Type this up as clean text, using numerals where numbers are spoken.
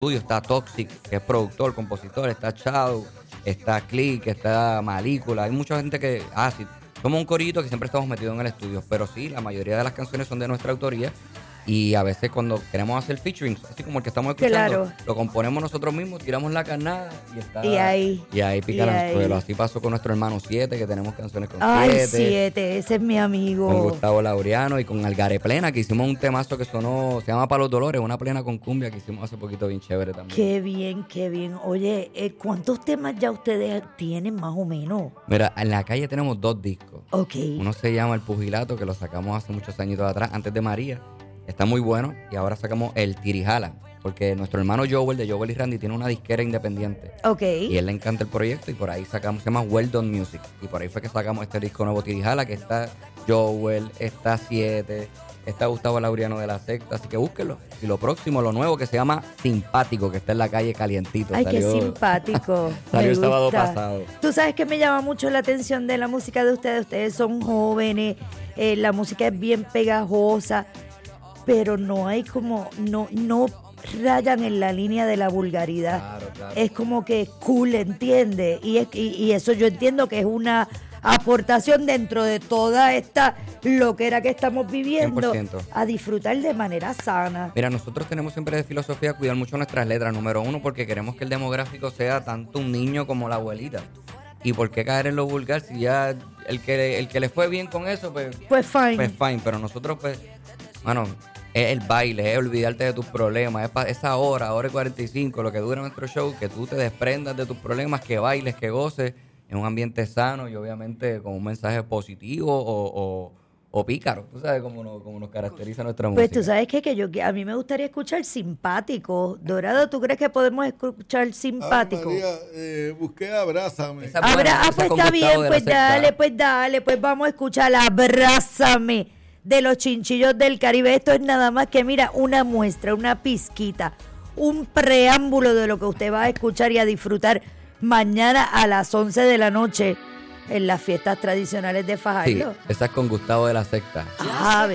estudio está Toxic, que es productor, compositor, está Shadow, está Click, está Malícula. Hay mucha gente que, sí, somos un corito que siempre estamos metidos en el estudio, pero sí, la mayoría de las canciones son de nuestra autoría. Y a veces cuando queremos hacer featuring, así como el que estamos escuchando, lo componemos nosotros mismos, tiramos la carnada y está. Y ahí pica el anzuelo. Así pasó con nuestro hermano 7, que tenemos canciones con 7. 7, ese es mi amigo. Con Gustavo Laureano y con Algaré Plena, que hicimos un temazo que sonó, se llama Pa' los Dolores, una plena con cumbia que hicimos hace poquito bien chévere también. Qué bien, qué bien. Oye, ¿cuántos temas ya ustedes tienen más o menos? Mira, en la calle tenemos 2 discos. Ok. Uno se llama El Pugilato, que lo sacamos hace muchos añitos atrás, antes de María. Está muy bueno. Y ahora sacamos el Tirijala, porque nuestro hermano Joel, de Joel y Randy, tiene una disquera independiente. Ok. Y él le encanta el proyecto y por ahí sacamos, se llama Well Done Music. Y por ahí fue que sacamos este disco nuevo Tirijala, que está Joel, está 7, está Gustavo Laureano de La Secta, así que búsquenlo. Y lo próximo, lo nuevo, que se llama Simpático, que está en la calle Calientito. Ay, qué simpático. Salió el sábado pasado. Tú sabes que me llama mucho la atención de la música de ustedes. Ustedes son jóvenes, la música es bien pegajosa, pero no hay como, no rayan en la línea de la vulgaridad. Claro. Es como que cool, ¿entiendes? Y eso yo entiendo que es una aportación dentro de toda esta loquera que estamos viviendo, 100%. a disfrutar de manera sana. Mira, nosotros tenemos siempre de filosofía cuidar mucho nuestras letras, número 1, porque queremos que el demográfico sea tanto un niño como la abuelita. ¿Y por qué caer en lo vulgar si ya el que le fue bien con eso, pues fine? Pues fine, pero nosotros es el baile, es olvidarte de tus problemas, es esa hora y 45, lo que dura nuestro show, que tú te desprendas de tus problemas, que bailes, que goces en un ambiente sano y obviamente con un mensaje positivo o pícaro, tú sabes cómo nos caracteriza nuestra música. Pues tú sabes que a mí me gustaría escuchar Simpático. Dorado, ¿tú crees que podemos escuchar Simpático? María, busqué Abrázame. Pues está bien, pues dale, pues vamos a escuchar Abrázame de los Chinchillos del Caribe. Esto es nada más que, mira, una muestra, una pizquita, un preámbulo de lo que usted va a escuchar y a disfrutar mañana a las 11 de la noche en las fiestas tradicionales de Fajardo. Sí, esa es con Gustavo de La Secta.